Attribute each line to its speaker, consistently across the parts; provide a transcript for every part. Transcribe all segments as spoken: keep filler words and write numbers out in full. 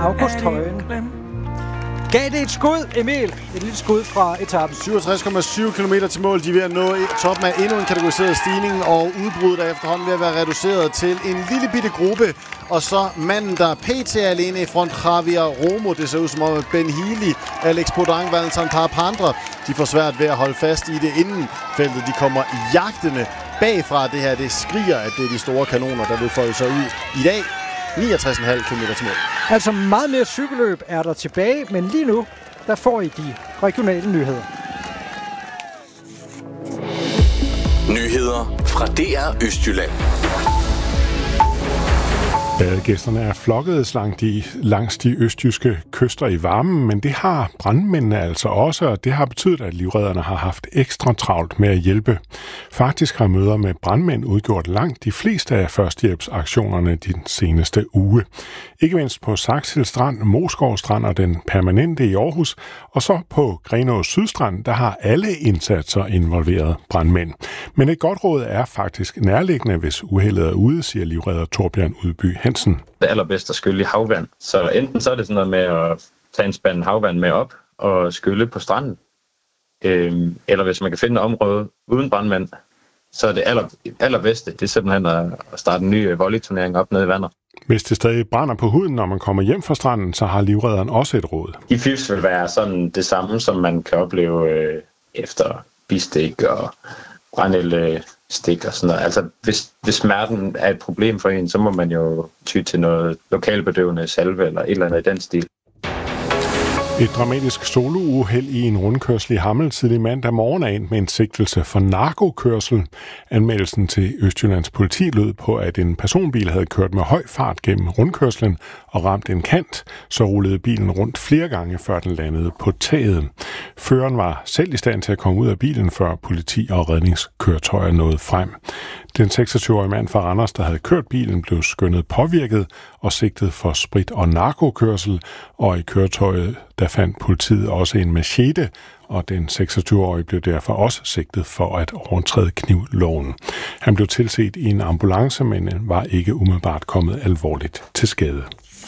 Speaker 1: August Højen. Gav det et skud, Emil? Et lille skud fra etappen.
Speaker 2: syvogtres komma syv kilometer til mål. De er ved at nå toppen af endnu en kategoriseret stigning, og udbruddet er efterhånden ved at være reduceret til en lille bitte gruppe. Og så manden, der pt. er alene i front, Javier Romo. Det ser ud som om Ben Healy, Alex Podang, Valentin Parpandre, de får svært ved at holde fast i det inden feltet. De kommer jagtende bagfra. Det her, det skriger, at det er de store kanoner, der vil folde sig ud i dag. niogtres komma fem kilometer til mål.
Speaker 1: Altså meget mere cykelløb er der tilbage, men lige nu, der får I de regionale nyheder.
Speaker 3: Nyheder fra D R Østjylland.
Speaker 4: Badegæsterne er flokket langs de, langs de østjyske kyster i varmen, men det har brandmændene altså også, og det har betydet, at livredderne har haft ekstra travlt med at hjælpe. Faktisk har møder med brandmænd udgjort langt de fleste af førstehjælpsaktionerne den seneste uge. Ikke mindst på Saxhild Strand, Moskov Strand og den permanente i Aarhus, og så på Grenaa Sydstrand, der har alle indsatser involveret brandmænd. Men et godt råd er faktisk nærliggende, hvis uheldet er ude, siger livredder Torbjørn Udby Hansen.
Speaker 5: Det allerbedste at skylle i havvand. Så enten så er det sådan noget med at tage en spand havvand med op og skylle på stranden. Øhm, eller hvis man kan finde et område uden brandmænd, så er det aller, allerbedste, det er simpelthen at starte en ny volleyturnering op nede i vandet.
Speaker 4: Hvis det stadig brænder på huden, når man kommer hjem fra stranden, så har livredderen også et råd.
Speaker 5: De fifs vil være sådan det samme, som man kan opleve øh, efter bistik og brændeelstik og sådan noget. Altså, hvis, hvis smerten er et problem for en, så må man jo ty til noget lokalbedøvende salve eller et eller andet i den stil.
Speaker 4: Et dramatisk solouheld i en rundkørsel i Hammel tidlig mandag morgen er endt med en sigtelse for narkokørsel. Anmeldelsen til Østjyllands politi lød på, at en personbil havde kørt med høj fart gennem rundkørslen og ramt en kant, så rullede bilen rundt flere gange, før den landede på taget. Føreren var selv i stand til at komme ud af bilen, før politi og redningskøretøjer nåede frem. Den seksogtyve-årige mand fra Randers, der havde kørt bilen, blev skønnet påvirket og sigtet for sprit- og narkokørsel, og i køretøjet der fandt politiet også en machete, og den seksogtyve-årige blev derfor også sigtet for at overtræde knivloven. Han blev tilset i en ambulance, men var ikke umiddelbart kommet alvorligt til skade.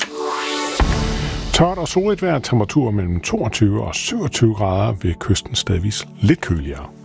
Speaker 4: Tørt og soligt vejr, temperatur mellem toogtyve og syvogtyve grader, ved kysten stedvis lidt køligere.